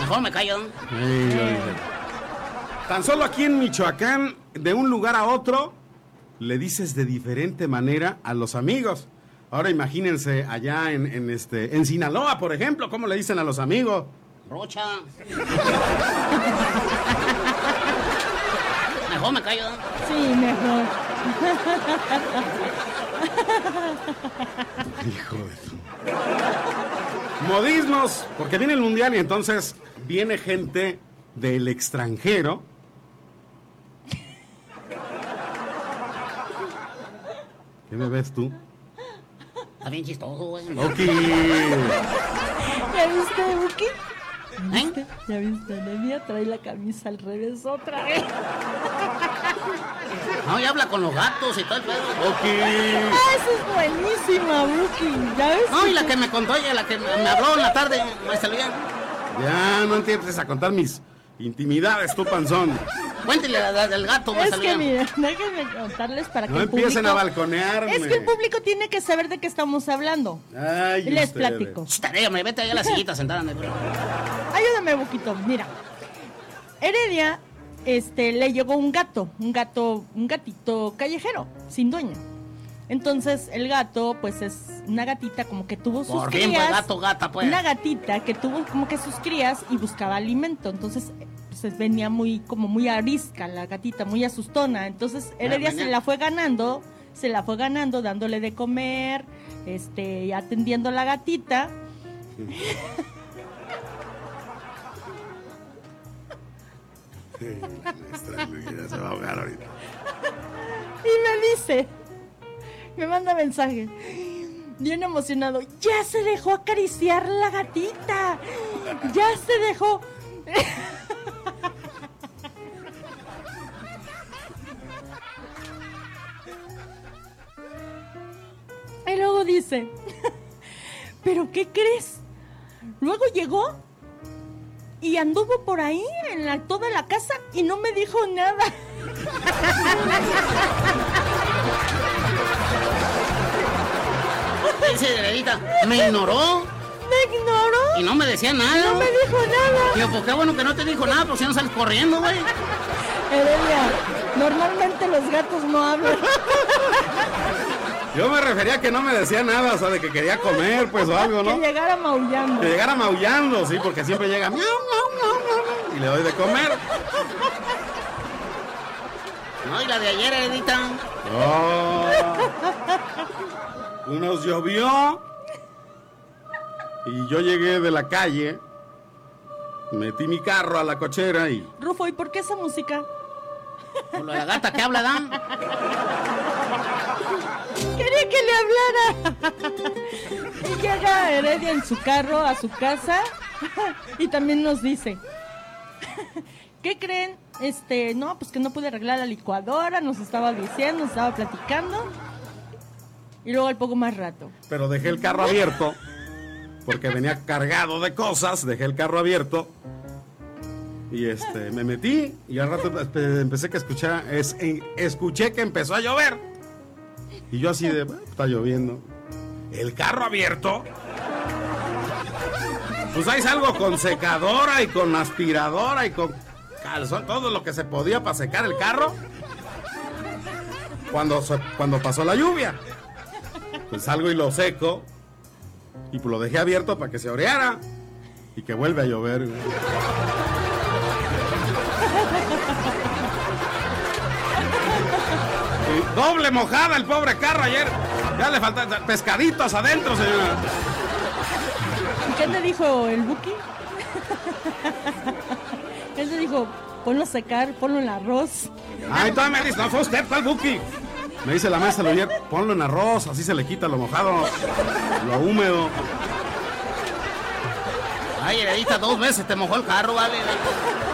Mejor me callo. Tan solo aquí en Michoacán, de un lugar a otro, le dices de diferente manera a los amigos. Ahora imagínense allá en Sinaloa, por ejemplo, ¿cómo le dicen a los amigos? Rocha. Mejor me callo. Sí, mejor. Hijo de su... Modismos, porque viene el mundial y entonces viene gente del extranjero. ¿Qué me ves tú? Está bien chistoso, güey. Ok. ¿Ya viste, Buki? ¿Eh? ¿Ya viste? Nevia trae la camisa al revés otra vez. No, y habla con los gatos y todo el pedo. Ok. Ah, esa es buenísima, Buki. ¿Ya ves? No, y la que me contó ella, la que me habló en la tarde, maestra Luis. Ya, no empieces a contar mis intimidades, tú, panzón. Cuéntele la del gato, Es maestra que Luis. miren, déjenme contarles para que No el público... empiecen a balconearme. Es que el público tiene que saber de qué estamos hablando. Ay, Les ustedes. platico. Dígame, vete allá a la sillita sentada. Ayúdame, Buquito. Mira, Heredia, le llegó un gatito callejero, sin dueño. Entonces, el gato, pues es una gatita como que tuvo sus Por fin, crías. pues, gato, gata, pues. Una gatita que tuvo como que sus crías y buscaba alimento. Entonces, pues venía muy arisca la gatita, muy asustona. Entonces, Heredia se la fue ganando, dándole de comer, y atendiendo a la gatita. Sí, la maestra Luis se va a ahogar ahorita. Y me manda mensaje, bien emocionado, ya se dejó acariciar la gatita, ya se dejó. Y luego dice, ¿pero qué crees? Luego llegó y anduvo por ahí en toda la casa y no me dijo nada. Dice Heredita, me ignoró Me ignoró. y no me decía nada. No me dijo nada. Digo, pues qué bueno que no te dijo nada, pues si no sales corriendo, güey. Heredia, normalmente los gatos no hablan. Yo me refería a que no me decía nada, o sea, de que quería comer, pues, o algo, ¿no? Que llegara maullando. Que llegara maullando, sí, porque siempre llega miau, miau, miau, miau, y le doy de comer. No, y la de ayer, Heredita. Oh. Nos llovió y yo llegué de la calle, metí mi carro a la cochera y... Rufo, ¿y por qué esa música? Por lo de la gata que habla, Dan. Quería que le hablara. Y llega Heredia en su carro a su casa y también nos dice, ¿qué creen? No, pues que no pude arreglar la licuadora, nos estaba diciendo, nos estaba platicando. Y luego al poco más rato, Pero dejé el carro abierto, porque venía cargado de cosas, dejé el carro abierto y me metí y al rato empecé que escuché que empezó a llover. Y yo así de, está lloviendo. ¿El carro abierto? Pues ahí salgo con secadora y con aspiradora y con calzón, todo lo que se podía para secar el carro. Cuando pasó la lluvia, pues salgo y lo seco y pues lo dejé abierto para que se oreara y que vuelve a llover. Y doble mojada el pobre carro ayer. Ya le faltan pescaditos adentro, señora. ¿y qué te dijo el Buki? Él te dijo, ponlo a secar, ponlo en arroz. Ay, todavía me dice, no fue usted, ¿cuál Buki? Me dice la maestra ayer, ponlo en arroz, así se le quita lo mojado, lo húmedo. Ay, Heredita, 2 veces te mojó el carro, vale.